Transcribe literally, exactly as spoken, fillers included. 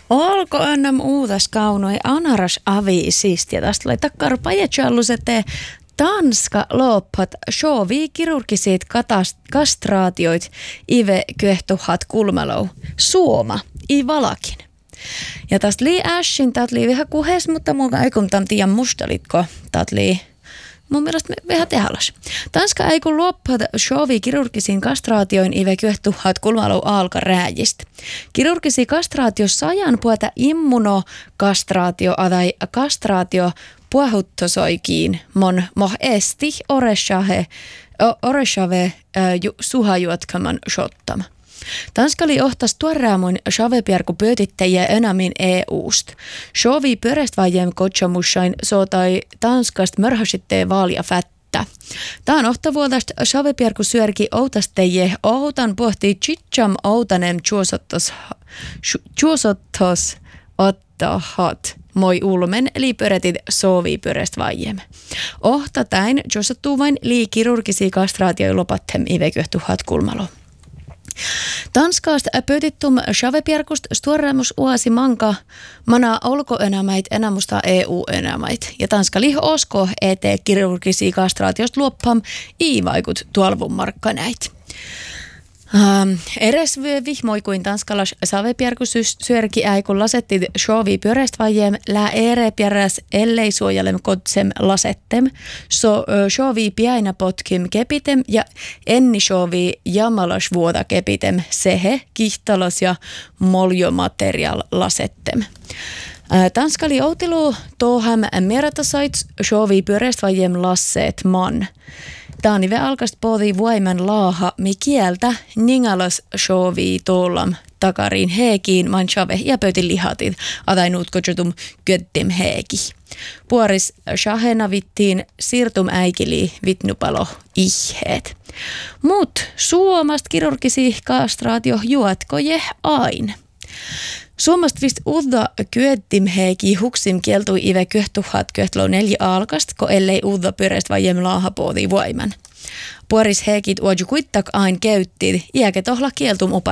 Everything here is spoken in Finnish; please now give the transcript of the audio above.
Olko ennäm uutas kaunoi anaras aviisista ja tästä oli takkar pajatsallusete Tanska loppat shovi kirurgisit kastraatioit ive kyehtuhat kulmalou Suoma i valakin. Ja tästä lii ässin, täältä lii vähän kuhes, mutta mulla ei kun tämän tiedä mustalitko, täältä lii mun mielestä vähän tehallas. Tanska ei kun loppat shovi kirurgisiin kastraatioin ive kyehtuhat kulmalou alka rääjistä. Kirurgisi kastraatio sajan puolta immunokastraatio tai kastraatio puhuttosoikiin mon moh esti oreshave oreshave suhajuotkaman shottama. Tanska oli ohtas tuoraamun shavepierku pöytittäjiä enämin E U:sta. Shovi pyörestäväjem kotsamussain sootai Tanskasta mörhäsitteen vaalia fättä. Tämä on ohtavuotasta shavepierku syörki outasteje outan pohtii chicham outanem juosottos ottahat. Moi ulmen eli pyöretit sovi pyörestä vajem. Ohta täin juosottuu vain lii kirurgisia kastraatioja lopattem ivekyhtuhat kulmalo. Tanskaasta pöytittum shavepierkust stuoremus uasi manka mana olkoenämäit enämusta E U-enämäit. Ja Tanska liho osko ete kirurgisia kastraatiosta luoppam i-vaikut tuolvun markkanäit. Um, eres vihmoi kuin tanskalas savepierkus syörki äi kun lasettit shovi pyörestä vajem lää ere pieräs ellei suojelem kotsem lasettem so shovi piaina potkim kepitem ja enni shovi jamalas vuoda kepitem sehe kihtalas ja moljomateriaal lasettem. Tanskali outilu toham meratasait shovi pyörestä vajem lasseet man. Taanive alkast pohtii voiman laaha, mi kieltä ningalas shovi tollam takariin heekiin man shave ja pöytin lihatit, atainut kutsutum göttim heeki. Puoris shahenavittiin siirtum äikili vitnupalo iheet. Mut suomast kirurgisi kastraatio juotkoje ain. Suomasta vist uudda kyöttim heeki huksim kieltui ive kyhtuhat kyhtlou neljä alkast, ko ellei uudda pyöreistä vajem laaha pohtii voiman. Puoris heekit uodju kuittak ain käyttiin, iäke tohla kieltum upa